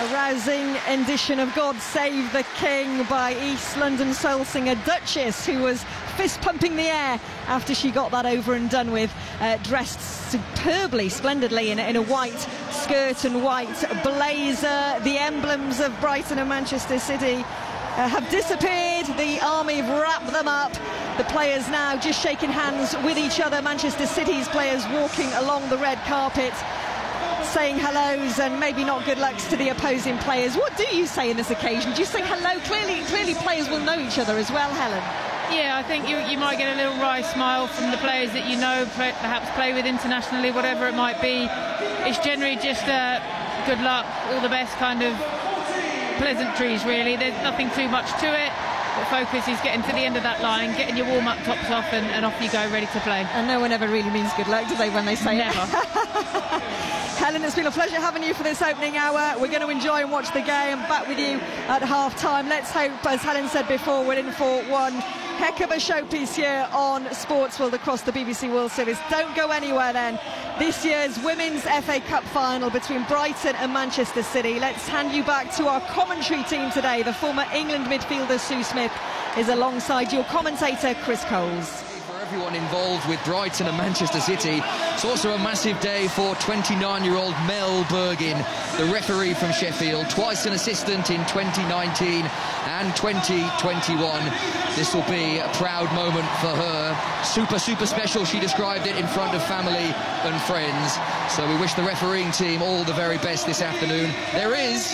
rousing edition of God Save the King by East London soul singer Duchess, who was fist pumping the air after she got that over and done with, dressed superbly, splendidly in a white skirt and white blazer. The emblems of Brighton and Manchester City have disappeared. The army have wrapped them up. The players now just shaking hands with each other. Manchester City's players walking along the red carpet, saying hellos and maybe not good lucks to the opposing players. What do you say on this occasion? Do you say hello? Clearly players will know each other as well, Helen. Yeah, I think you might get a little wry smile from the players that you know, perhaps play with internationally, whatever it might be. It's generally just good luck, all the best kind of pleasantries, really. There's nothing too much to it. The focus is getting to the end of that line, getting your warm-up tops off, and off you go, ready to play. And no one ever really means good luck, do they, when they say Never. It? Helen, it's been a pleasure having you for this opening hour. We're going to enjoy and watch the game. Back with you at half-time. Let's hope, as Helen said before, we're in for one heck of a showpiece here on Sportsworld across the BBC World Service. Don't go anywhere then. This year's Women's FA Cup final between Brighton and Manchester City. Let's hand you back to our commentary team today. The former England midfielder Sue Smith is alongside your commentator Chris Coles. Everyone involved with Brighton and Manchester City. It's also a massive day for 29-year-old Mel Bergin, the referee from Sheffield, twice an assistant in 2019 and 2021. This will be a proud moment for her. Super special, she described it, in front of family and friends. So we wish the refereeing team all the very best this afternoon. There is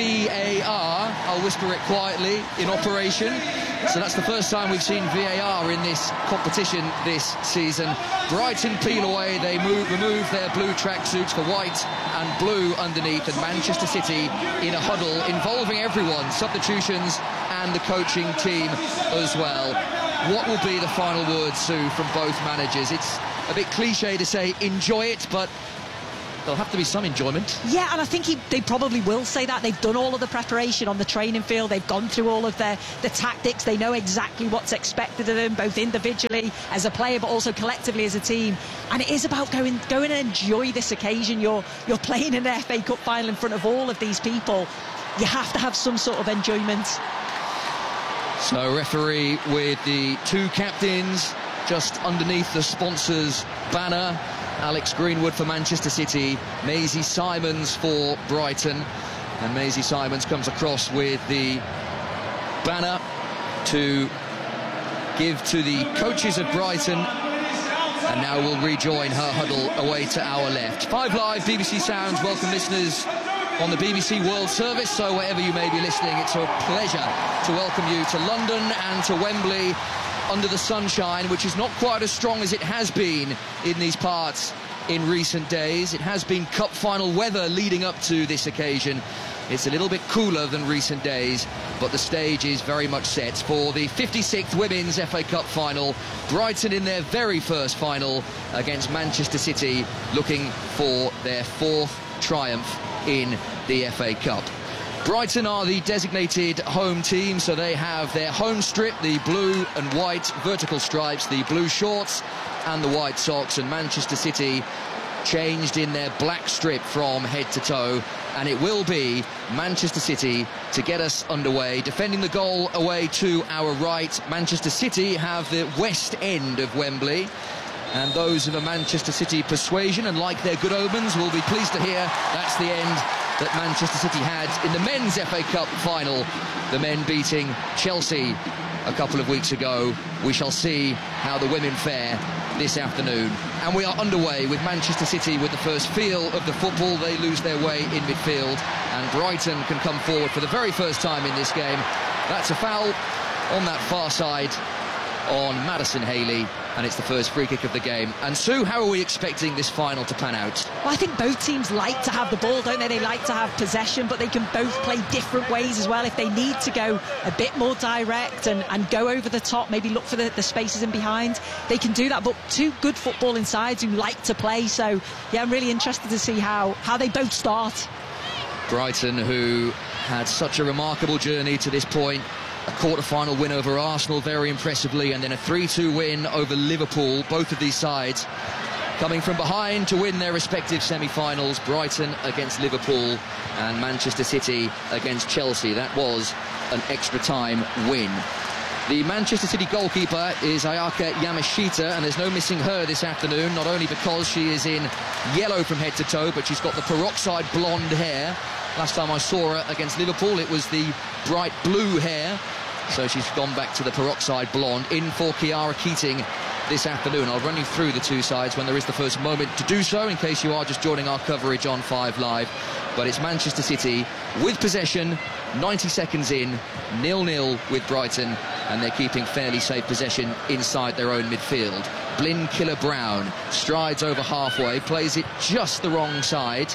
VAR, I'll whisper it quietly, in operation. So that's the first time we've seen VAR in this competition this season. Brighton peel away, they remove their blue tracksuits for white and blue underneath, and Manchester City in a huddle involving everyone, substitutions and the coaching team as well. What will be the final words, Sue, from both managers? It's a bit cliche to say enjoy it, but there'll have to be some enjoyment. Yeah, and I think they probably will say that. They've done all of the preparation on the training field. They've gone through all of the tactics. They know exactly what's expected of them, both individually as a player, but also collectively as a team. And it is about going and enjoy this occasion. You're playing an FA Cup final in front of all of these people. You have to have some sort of enjoyment. So referee with the two captains just underneath the sponsors' banner. Alex Greenwood for Manchester City, Maisie Simons for Brighton, and Maisie Simons comes across with the banner to give to the coaches of Brighton, and now we'll rejoin her huddle away to our left. 5 Live, BBC Sounds, welcome listeners on the BBC World Service, so wherever you may be listening, it's a pleasure to welcome you to London and to Wembley under the sunshine, which is not quite as strong as it has been in these parts in recent days. It has been cup final weather leading up to this occasion. It's a little bit cooler than recent days, but the stage is very much set for the 56th Women's FA Cup final. Brighton in their very first final against Manchester City, looking for their 4th triumph in the FA Cup. Brighton are the designated home team, so they have their home strip, the blue and white vertical stripes, the blue shorts and the white socks, and Manchester City changed in their black strip from head to toe, and it will be Manchester City to get us underway. Defending the goal away to our right, Manchester City have the west end of Wembley, and those of a Manchester City persuasion and like their good omens will be pleased to hear that's the end that Manchester City had in the men's FA Cup final, the men beating Chelsea a couple of weeks ago. We shall see how the women fare this afternoon. And we are underway with Manchester City with the first feel of the football. They lose their way in midfield, and Brighton can come forward for the very first time in this game. That's a foul on that far side on Madison Haley, and it's the first free kick of the game. And Sue, how are we expecting this final to pan out? Well, I think both teams like to have the ball, don't they? They like to have possession, but they can both play different ways as well. If they need to go a bit more direct and go over the top, maybe look for the spaces in behind, they can do that. But two good footballing sides who like to play, so yeah, I'm really interested to see how they both start. Brighton, who had such a remarkable journey to this point, a quarter-final win over Arsenal very impressively, and then a 3-2 win over Liverpool. Both of these sides coming from behind to win their respective semi-finals. Brighton against Liverpool and Manchester City against Chelsea. That was an extra time win. The Manchester City goalkeeper is Ayaka Yamashita, and there's no missing her this afternoon, not only because she is in yellow from head to toe, but she's got the peroxide blonde hair. Last time I saw her against Liverpool, it was the bright blue hair, so she's gone back to the peroxide blonde. In for Kiara Keating this afternoon. I'll run you through the two sides when there is the first moment to do so, in case you are just joining our coverage on 5 Live. But it's Manchester City with possession, 90 seconds in, 0-0 with Brighton, and they're keeping fairly safe possession inside their own midfield. Blynn Killer-Brown strides over halfway, plays it just the wrong side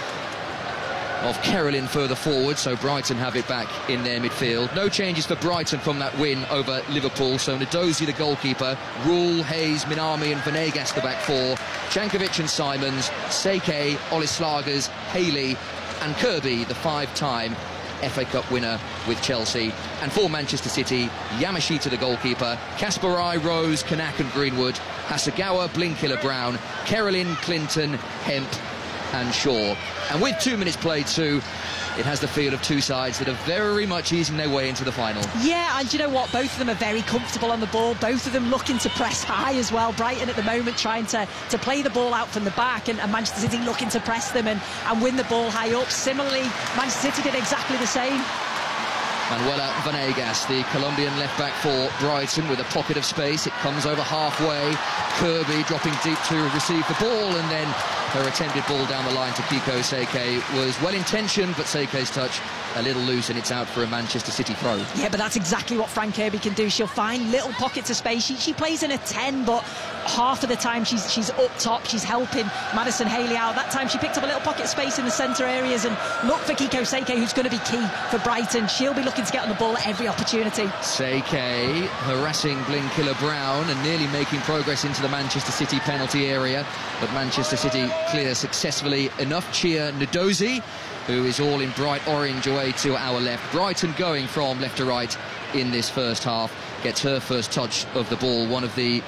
of Kerolin further forward, so Brighton have it back in their midfield. No changes for Brighton from that win over Liverpool, so Ndozi the goalkeeper, Rule, Hayes, Minami and Venegas the back four, Jankovic and Simons, Seke, Olislagers, Haley and Kirby, the 5-time FA Cup winner with Chelsea. And for Manchester City, Yamashita the goalkeeper, Kasparai, Rose, Kanak and Greenwood, Hasegawa, Blynn Killer-Brown, Kerolin, Clinton, Hemp and Shaw. And with 2 minutes played too, it has the feel of two sides that are very much easing their way into the final. Yeah, and you know what? Both of them are very comfortable on the ball. Both of them looking to press high as well. Brighton at the moment trying to play the ball out from the back, and Manchester City looking to press them and win the ball high up. Similarly, Manchester City did exactly the same. Manuela Venegas, the Colombian left-back for Brighton, with a pocket of space. It comes over halfway. Kirby dropping deep to receive the ball, and then her attempted ball down the line to Kiko Seke was well-intentioned, but Seke's touch a little loose, and it's out for a Manchester City throw. Yeah, but that's exactly what Fran Kirby can do. She'll find little pockets of space. She plays in a 10, but half of the time she's up top. She's helping Madison Haley out. That time she picked up a little pocket of space in the centre areas, and look for Kiko Seke, who's going to be key for Brighton. She'll be looking to get on the ball at every opportunity. Seke harassing Blynn Killer-Brown and nearly making progress into the Manchester City penalty area, but Manchester City clear successfully enough. Chia Ndozi, who is all in bright orange, away to our left. Brighton going from left to right in this first half, gets her first touch of the ball, one of the